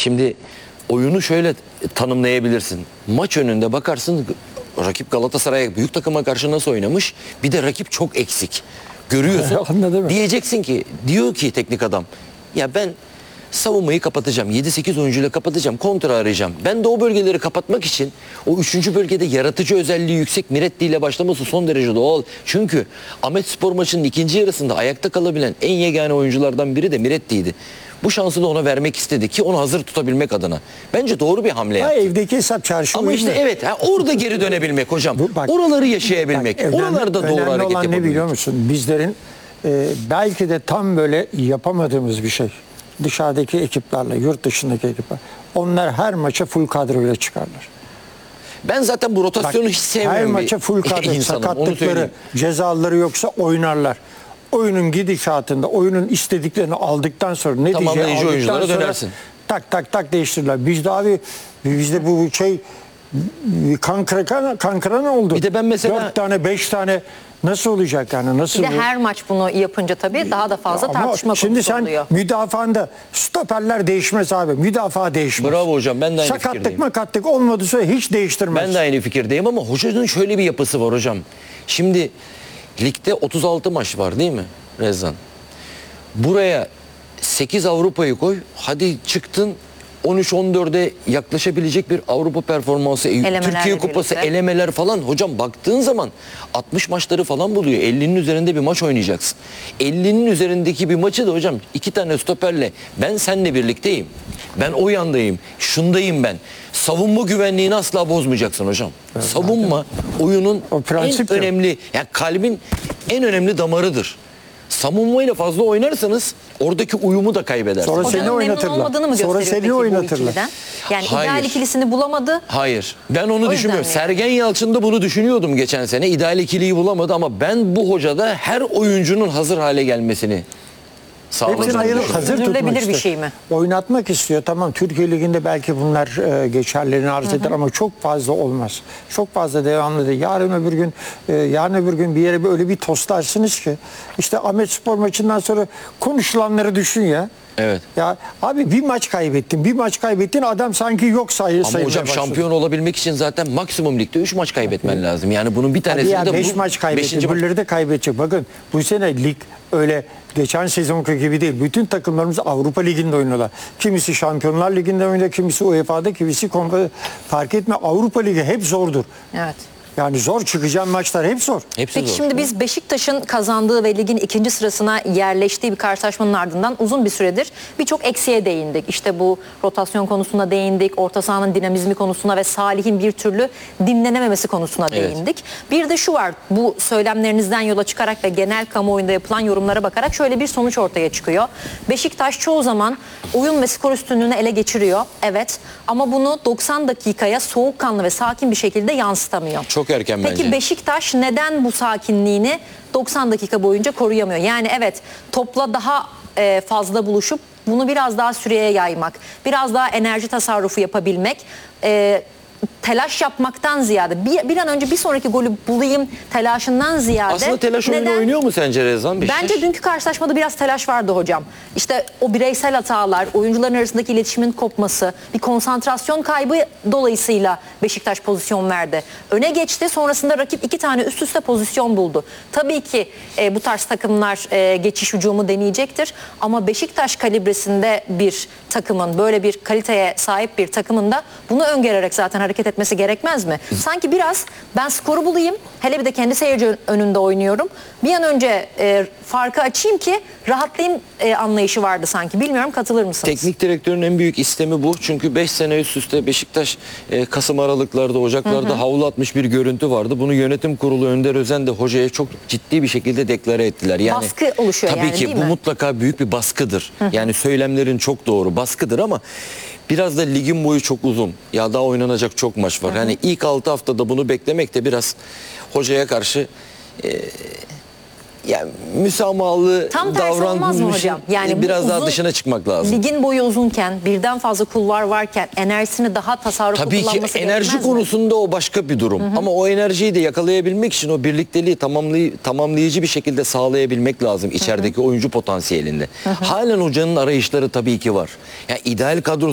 Şimdi oyunu şöyle tanımlayabilirsin. Maç önünde bakarsın rakip Galatasaray'a büyük takıma karşı nasıl oynamış. Bir de rakip çok eksik. Görüyorsun. Anladım. Diyeceksin ki diyor ki teknik adam ya ben savunmayı kapatacağım. 7-8 oyuncuyla kapatacağım. Kontra arayacağım. Ben de o bölgeleri kapatmak için o 3. bölgede yaratıcı özelliği yüksek Miretti ile başlaması son derece doğal. Çünkü Ahmetspor maçının ikinci yarısında ayakta kalabilen en yegane oyunculardan biri de Miretti'ydi. Bu şansı da ona vermek istedi ki onu hazır tutabilmek adına. Bence doğru bir hamle yaptı. Evdeki hesap çarşı Ama işte evet orada geri dönebilmek hocam. Bak, oraları yaşayabilmek. Oralarda doğru önemli hareket olan yapabilmek. ne biliyor musun? Bizlerin belki de tam böyle yapamadığımız bir şey. Dışarıdaki ekiplerle, yurt dışındaki ekipler. Onlar her maça full kadroyla çıkarlar. Ben zaten bu rotasyonu hiç sevmiyorum. Her maça full kadro, sakatlıkları, cezaları yoksa oynarlar. Oyunun gidişatında, oyunun istediklerini aldıktan sonra, neticeyi Tamamlayıcı aldıktan oyunculara sonra dönersin. tak değiştirirler. Bizde bu şey kankıra ne oldu? Bir de ben mesela 4 tane 5 tane nasıl olacak yani? Nasıl Bir de bu? her maç bunu yapınca tabii daha da fazla Ama tartışma şimdi konusu sen oluyor. müdafaanda stoperler değişmez abi. Müdafaa değişmez. Bravo hocam, ben de aynı Sakatlık fikirdeyim. makatlık olmadı sonra hiç değiştirmez. Ben de aynı fikirdeyim ama hocanın şöyle bir yapısı var hocam. Şimdi ligde 36 maç var değil mi Rezan? Buraya 8 Avrupa'yı koy. Hadi çıktın 13-14'e yaklaşabilecek bir Avrupa performansı. Elemelerle Türkiye Kupası, birlikte. elemeler falan. Hocam baktığın zaman 60 maçları falan buluyor. 50'nin üzerinde bir maç oynayacaksın. 50'nin üzerindeki bir maçı da hocam 2 tane stoperle ben seninle birlikteyim. Ben o yandayım. Şundayım ben. Savunma güvenliğini asla bozmayacaksın hocam. Savunma oyunun O prensip en yok. önemli, yani kalbin en önemli damarıdır. Savunmayla fazla oynarsanız oradaki uyumu da kaybedersiniz. Sonra seni Hocanın memnun oynatırlar. olmadığını mı Sonra gösteriyor seni peki bu oynatırlar. ikiliden? Yani Hayır. ideal ikilisini bulamadı. Hayır. Ben onu O yüzden düşünmüyorum. mi? Sergen Yalçın'da bunu düşünüyordum geçen sene. İdeal ikiliyi bulamadı ama ben bu hocada her oyuncunun hazır hale gelmesini Hepsini sağladığını ayırıp düşünüyorum. hazır tutmak Sürdürülebilir bir istiyor. şey mi? Oynatmak istiyor. Tamam Türkiye Ligi'nde belki bunlar geçerlerini arz eder ama çok fazla olmaz. Çok fazla devamlı değil. Yarın öbür gün bir yere böyle bir toslarsınız ki işte Ahmetspor maçından sonra konuşulanları düşün ya. Evet. Ya abi bir maç kaybettin adam sanki yok Ama sayılmaya hocam başladı. şampiyon olabilmek için zaten maksimum ligde 3 maç kaybetmen lazım. Yani bunun bir Hadi tanesi ya de 5 bu maç kaybetti. 5. maç. Öbürleri de kaybedecek. Bakın bu sene lig öyle geçen sezonki gibi değil. Bütün takımlarımız Avrupa Ligi'nde oynuyorlar. Kimisi Şampiyonlar Ligi'nde oynuyor, kimisi UEFA'da, kimisi fark etme. Avrupa Ligi hep zordur. Evet. Yani zor çıkacağın maçlar hep zor. Hepsi Peki zor. şimdi biz Beşiktaş'ın kazandığı ve ligin ikinci sırasına yerleştiği bir karşılaşmanın ardından uzun bir süredir birçok eksiğe değindik. İşte bu rotasyon konusuna değindik, orta sahanın dinamizmi konusuna ve Salih'in bir türlü dinlenememesi konusuna Evet. değindik. Bir de şu var, bu söylemlerinizden yola çıkarak ve genel kamuoyunda yapılan yorumlara bakarak şöyle bir sonuç ortaya çıkıyor. Beşiktaş çoğu zaman oyun ve skor üstünlüğünü ele geçiriyor. Evet, ama bunu 90 dakikaya soğukkanlı ve sakin bir şekilde yansıtamıyor. Çok erken Peki bence. Beşiktaş neden bu sakinliğini 90 dakika boyunca koruyamıyor? Yani evet, topla daha fazla buluşup bunu biraz daha süreye yaymak, biraz daha enerji tasarrufu yapabilmek, telaş yapmaktan ziyade bir an önce bir sonraki golü bulayım telaşından ziyade. Aslında telaş oyunu oynuyor mu sence Rezan Beşiktaş? Bence dünkü karşılaşmada biraz telaş vardı hocam. İşte o bireysel hatalar, oyuncuların arasındaki iletişimin kopması, bir konsantrasyon kaybı dolayısıyla Beşiktaş pozisyon verdi. Öne geçti, sonrasında rakip 2 tane üst üste pozisyon buldu. Tabii ki bu tarz takımlar geçiş hücumu deneyecektir. Ama Beşiktaş kalibresinde bir takımın, böyle bir kaliteye sahip bir takımın da bunu öngörerek zaten hareket etmesi gerekmez mi? Sanki biraz ben skoru bulayım, hele bir de kendi seyirci önünde oynuyorum. Bir an önce farkı açayım ki rahatlayayım anlayışı vardı sanki. Bilmiyorum, katılır mısınız? Teknik direktörün en büyük istemi bu. Çünkü 5 sene üst üste Beşiktaş Kasım aralıklarda, Ocaklarda havlu atmış bir görüntü vardı. Bunu yönetim kurulu Önder Özen de hocaya çok ciddi bir şekilde deklare ettiler. Yani Baskı oluşuyor tabii yani, ki değil bu mi? mutlaka büyük bir baskıdır. Yani söylemlerin çok doğru, baskıdır ama biraz da ligin boyu çok uzun. Ya daha oynanacak çok maç var. Yani ilk 6 haftada bunu beklemek de biraz hocaya karşı yani müsamahalı Tam tersi olmaz mı hocam? Yani bu biraz daha uzun- dışına çıkmak lazım. Ligin boyu uzunken, birden fazla kulvar varken enerjisini daha tasarruflu Tabii ki kullanması enerji gerekmez mi? konusunda o başka bir durum. Ama o enerjiyi de yakalayabilmek için o birlikteliği tamamlayıcı bir şekilde sağlayabilmek lazım içerideki oyuncu potansiyelinde. Halen hocanın arayışları tabii ki var. Yani ideal kadro